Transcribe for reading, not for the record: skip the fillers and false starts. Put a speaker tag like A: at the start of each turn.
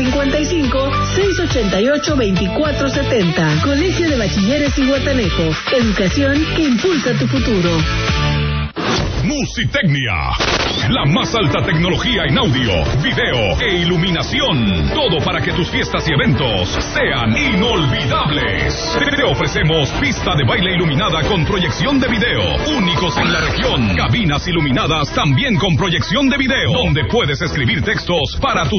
A: 455-688-2470. Colegio de Bachilleres Zihuatanejo. Educación que impulsa tu futuro.
B: Musitecnia, la más alta tecnología en audio, video e iluminación. Todo para que tus fiestas y eventos sean inolvidables. Te ofrecemos pista de baile iluminada con proyección de video, únicos en la región. Cabinas iluminadas también con proyección de video, donde puedes escribir textos para tus